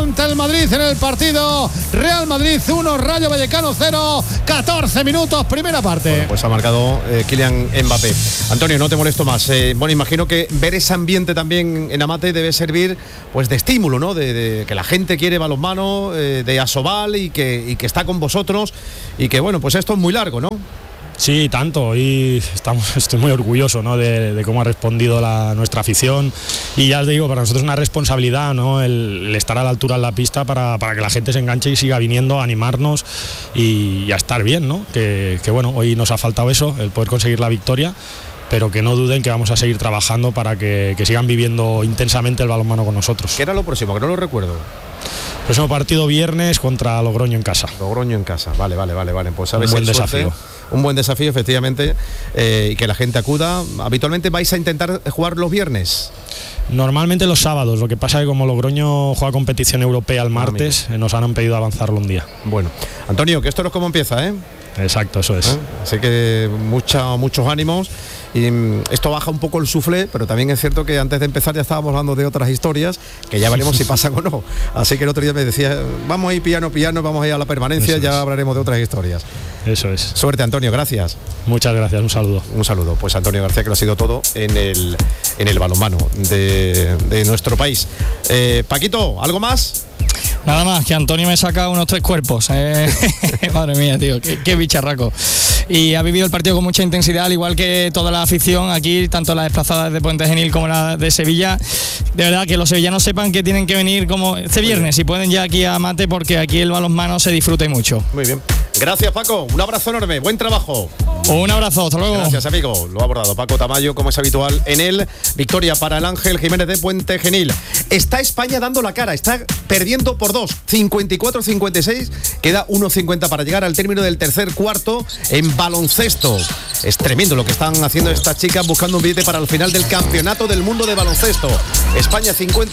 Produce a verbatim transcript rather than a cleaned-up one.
ante el Madrid en el partido. Real Madrid uno, Rayo Vallecano cero, catorce minutos, primera parte. Bueno, pues ha marcado eh, Kylian Mbappé. Antonio, no te molesto más. Eh, bueno, imagino que ver ese ambiente también en Amate debe servir pues de estímulo, ¿no? De, de que la gente quiere balonmano, eh, de Asobal y que, y que está con vosotros y que bueno, pues esto es muy largo, ¿no? Sí, tanto, y estamos, estoy muy orgulloso, ¿no? de, de cómo ha respondido la, nuestra afición, y ya os digo, para nosotros es una responsabilidad, ¿no? el, el estar a la altura en la pista para, para que la gente se enganche y siga viniendo a animarnos y, y a estar bien, ¿no? que, que bueno, hoy nos ha faltado eso, el poder conseguir la victoria, pero que no duden que vamos a seguir trabajando para que, que sigan viviendo intensamente el balonmano con nosotros. ¿Qué era lo próximo? Que no lo recuerdo. Próximo partido viernes contra Logroño en casa. Logroño en casa, vale, vale, vale, vale. Pues un buen desafío. Un buen desafío, efectivamente, eh, y que la gente acuda. ¿Habitualmente vais a intentar jugar los viernes? Normalmente los sábados, lo que pasa es que como Logroño juega competición europea el martes, ah, nos han pedido avanzarlo un día. Bueno, Antonio, que esto no es como empieza, ¿eh? Exacto, eso es. ¿Eh? Así que mucha, muchos ánimos. Y mm, esto baja un poco el suflé, pero también es cierto que antes de empezar ya estábamos hablando de otras historias, que ya veremos si pasan o no. Así que el otro día me decía, vamos a ir piano, piano, vamos a ir a la permanencia, eso ya es. Hablaremos de otras historias. Eso es. Suerte, Antonio, gracias. Muchas gracias, un saludo. Un saludo. Pues Antonio García, que lo ha sido todo en el, en el balonmano de, de nuestro país. Eh, Paquito, ¿algo más? Nada más, que Antonio me saca unos tres cuerpos. Eh. Madre mía, tío, qué, qué bicharraco. Y ha vivido el partido con mucha intensidad, al igual que toda la afición aquí, tanto las desplazadas de Puente Genil como la de Sevilla. De verdad, que los sevillanos sepan que tienen que venir como este viernes, si pueden ya aquí a Mate, porque aquí el balonmano se disfruta mucho. Muy bien. Gracias, Paco. Un abrazo enorme. Buen trabajo. Un abrazo. Hasta luego. Gracias, amigo. Lo ha abordado Paco Tamayo, como es habitual en él. Victoria para el Ángel Jiménez de Puente Genil. Está España dando la cara. Está perdiendo por dos. cincuenta y cuatro a cincuenta y seis. Queda uno cincuenta para llegar al término del tercer cuarto en baloncesto. Es tremendo lo que están haciendo estas chicas buscando un billete para el final del campeonato del mundo de baloncesto. España cincuenta